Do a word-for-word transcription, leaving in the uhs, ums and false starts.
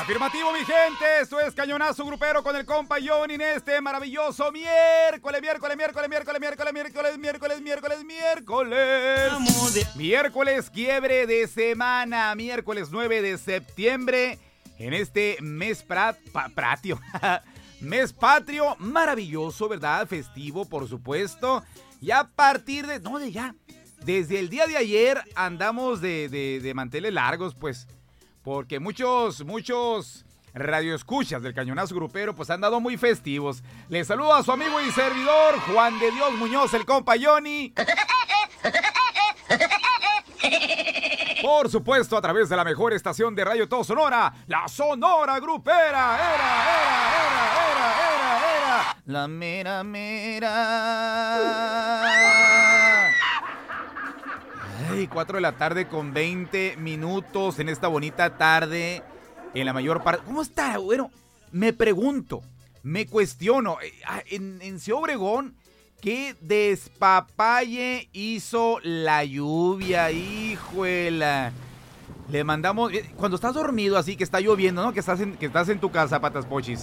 Afirmativo, mi gente, esto es Cañonazo Grupero con el compa Johnny en este maravilloso miércoles, miércoles, miércoles, miércoles, miércoles, miércoles, miércoles, miércoles, miércoles. Miércoles, quiebre de semana, miércoles nueve de septiembre, en este mes pra, pa, pratio, mes patrio, maravilloso, ¿verdad? Festivo, por supuesto. Y a partir de, no, de ya, desde el día de ayer andamos de, de, de manteles largos, pues. Porque muchos, muchos radioescuchas del Cañonazo Grupero pues han dado muy festivos. Les saludo a su amigo y servidor Juan de Dios Muñoz, el compa Johnny. Por supuesto, a través de la mejor estación de radio todo Sonora, la Sonora Grupera. Era, era, era, era, era, era. La mera, mera. Ay, cuatro de la tarde con veinte minutos en esta bonita tarde, en la mayor parte. ¿Cómo está? Bueno, me pregunto, me cuestiono, en, en Ciudad Obregón, ¿qué despapalle hizo la lluvia? Hijuela. Le mandamos, cuando estás dormido así, que está lloviendo, ¿no? Que estás en, que estás en tu casa, Patas Pochis.